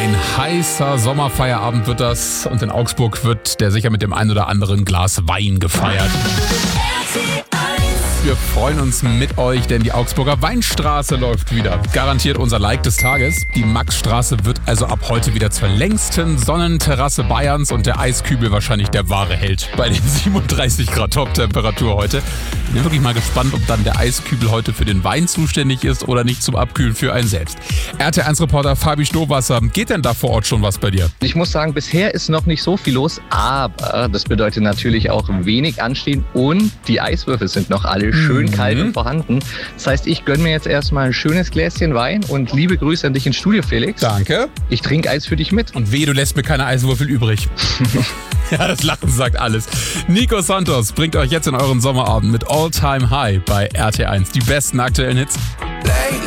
Ein heißer Sommerfeierabend wird das und in Augsburg wird der sicher mit dem ein oder anderen Glas Wein gefeiert. Wir freuen uns mit euch, denn die Augsburger Weinstraße läuft wieder. Garantiert unser Like des Tages. Die Maxstraße wird also ab heute wieder zur längsten Sonnenterrasse Bayerns und der Eiskübel wahrscheinlich der wahre Held bei den 37 Grad Top-Temperatur heute. Ich bin wirklich mal gespannt, ob dann der Eiskübel heute für den Wein zuständig ist oder nicht zum Abkühlen für einen selbst. RT1-Reporter Fabi Stowasser, geht denn da vor Ort schon was bei dir? Ich muss sagen, bisher ist noch nicht so viel los, aber das bedeutet natürlich auch wenig anstehen und die Eiswürfel sind noch alle schön kalt und vorhanden. Das heißt, ich gönne mir jetzt erstmal ein schönes Gläschen Wein und liebe Grüße an dich ins Studio, Felix. Danke. Ich trinke Eis für dich mit. Und wehe, du lässt mir keine Eiswürfel übrig. Ja, das Lachen sagt alles. Nico Santos bringt euch jetzt in euren Sommerabend mit All Time High bei RT1. Die besten aktuellen Hits.